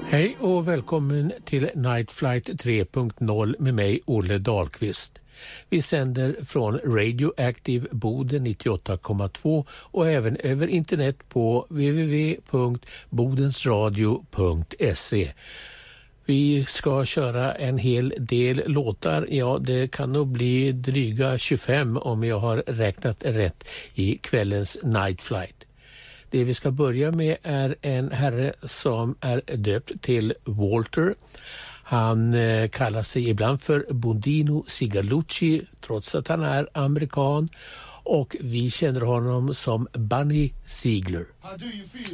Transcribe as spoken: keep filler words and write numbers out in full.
Hej och välkommen till Night Flight tre punkt noll med mig Olle Dahlqvist. Vi sänder från Radioactive Boden nittioåtta komma två och även över internet på w w w punkt bodensradio punkt se. Vi ska köra en hel del låtar, ja det kan nog bli dryga tjugofem om jag har räknat rätt i kvällens Night Flight. Det vi ska börja med är en herre som är döpt till Walter. Han eh, kallar sig ibland för Bondino Sigalucci trots att han är amerikan och vi känner honom som Bunny Ziegler. How do you feel?